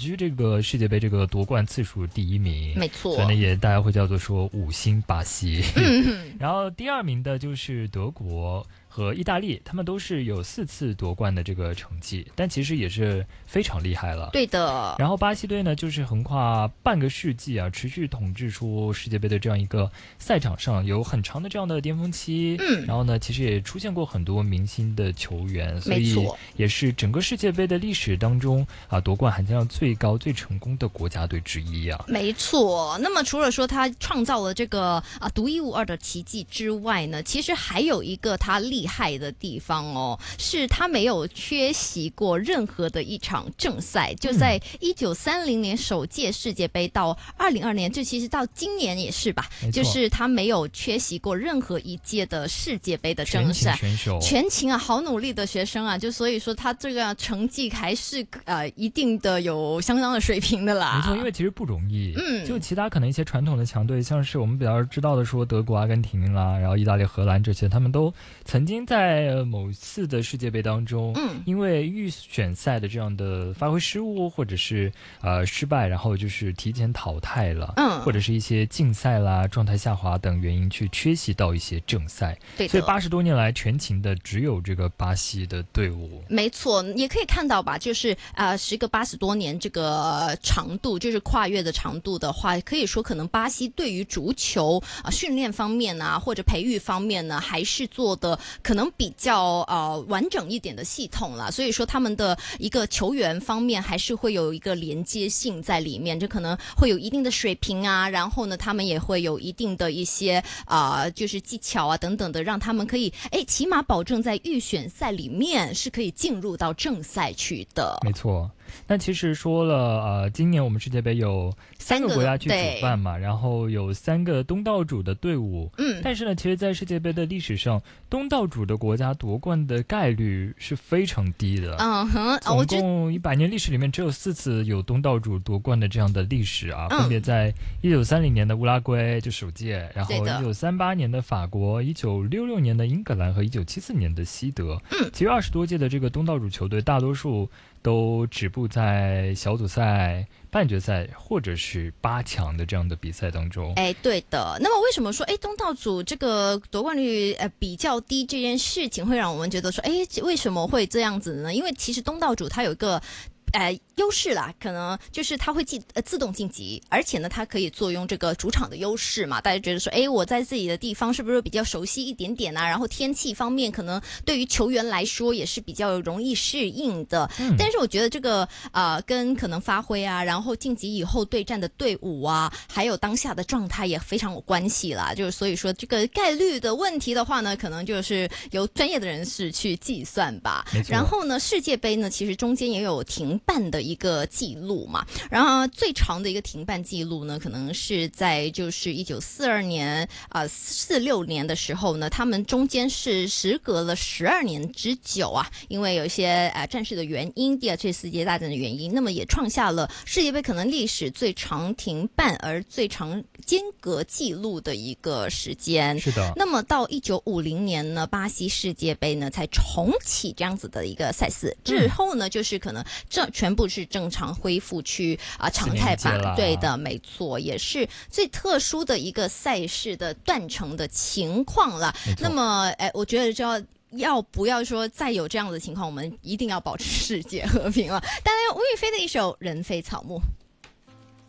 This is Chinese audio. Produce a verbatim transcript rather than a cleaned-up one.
居这个世界杯这个夺冠次数第一名， 没错， 所以呢也大家会叫做说五星巴西。 嗯、 然后第二名的就是德国和意大利，他们都是有四次夺冠的这个成绩，但其实也是非常厉害了。 对的。 然后巴西队呢，就是横跨半个世纪啊，持续统治出世界杯的这样一个赛场上有很长的这样的巅峰期。 嗯， 然后呢，其实也出现过很多明星的球员，所以没错， 也是整个世界杯的历史当中啊夺冠含金量最高、最成功的国家队之一啊。 没错。那么除了说他创造了这个啊独一无二的奇迹之外呢，其实还有一个他厉害的地方哦，是他没有缺席过任何的一场正赛。就在一九三零年首届世界杯到二零二年，这其实到今年也是吧，就是他没有缺席过任何一届的世界杯的正赛。 全勤选手， 全勤啊，好努力的学生啊，就所以说他这个成绩还是呃一定的有相当的水平的啦。 没错，因为其实不容易。 嗯， 就其他可能一些传统的强队，像是我们比较知道的说德国、阿根廷啦，然后意大利、荷兰这些，他们都曾经在某次的世界杯当中， 嗯， 因为预选赛的这样的发挥失误或者是呃失败，然后就是提前淘汰了， 嗯， 或者是一些竞赛啦、状态下滑等原因去缺席到一些正赛。 对的， 所以八十多年来全勤的只有这个巴西的队伍。 没错，也可以看到吧，就是呃，时隔八十多年这个长度，就是跨越的长度的话，可以说可能巴西对于足球啊、呃、训练方面啊，或者培育方面呢，还是做的可能比较呃完整一点的系统了。所以说他们的一个球员方面还是会有一个连接性在里面，这可能会有一定的水平啊，然后呢，他们也会有一定的一些啊、呃、就是技巧啊等等的，让他们可以哎起码保证在预选赛里面是可以进入到正赛去的。 没错。那其实说了，呃，今年我们世界杯有三个国家去主办嘛，然后有三个东道主的队伍。 嗯， 但是呢，其实，在世界杯的历史上，东道主的国家夺冠的概率是非常低的。 嗯哼， 总共一百年历史里面，只有四次有东道主夺冠的这样的历史啊， 嗯、 分别在一九三零年的乌拉圭就首届，然后一九三八年的法国，一九六六年的英格兰和一九七四年的西德。 嗯， 其实二十多届的这个东道主球队，大多数都止步在小组赛、半决赛或者是八强的这样的比赛当中。 哎，对的。那么为什么说哎东道主这个夺冠率呃比较低这件事情会让我们觉得说哎为什么会这样子呢？因为其实东道主它有一个呃优势啦，可能就是它会自呃自动晋级，而且呢它可以作用这个主场的优势嘛，大家觉得说哎我在自己的地方是不是比较熟悉一点点啊，然后天气方面可能对于球员来说也是比较容易适应的。嗯、但是我觉得这个呃跟可能发挥啊，然后晋级以后对战的队伍啊，还有当下的状态也非常有关系啦，就是所以说这个概率的问题的话呢，可能就是由专业的人士去计算吧。然后呢世界杯呢其实中间也有停办的一个记录嘛，然后最长的一个停办记录呢，可能是在就是一九四二年啊四六年的时候呢，他们中间是时隔了十二年之久啊，因为有一些呃战事的原因，第二次世界大战的原因，那么也创下了世界杯可能历史最长停办而最长间隔记录的一个时间。 是的。 那么到一九五零年呢，巴西世界杯呢才重启这样子的一个赛事，之后呢、嗯、就是可能这全部是正常恢复去啊、呃、常态吧。对的，没错，也是最特殊的一个赛事的断层的情况了。那么哎，我觉得就要要不要说再有这样的情况，我们一定要保持世界和平了。当然，吴雨霏的一首《人非草木》。